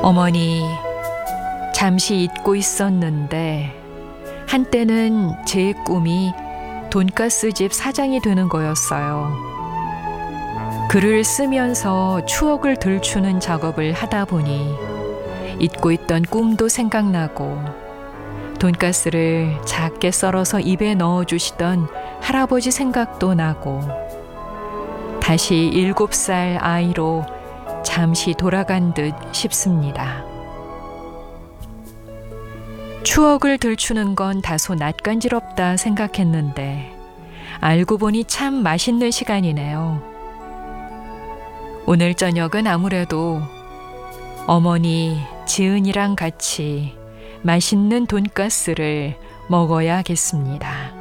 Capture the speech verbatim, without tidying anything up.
어머니, 잠시 잊고 있었는데 한때는 제 꿈이 돈가스집 사장이 되는 거였어요. 글을 쓰면서 추억을 들추는 작업을 하다 보니 잊고 있던 꿈도 생각나고 돈가스를 작게 썰어서 입에 넣어주시던 할아버지 생각도 나고 다시 일곱 살 아이로 잠시 돌아간 듯 싶습니다. 추억을 들추는 건 다소 낯간지럽다 생각했는데 알고 보니 참 맛있는 시간이네요. 오늘 저녁은 아무래도 어머니 지은이랑 같이 맛있는 돈가스를 먹어야겠습니다.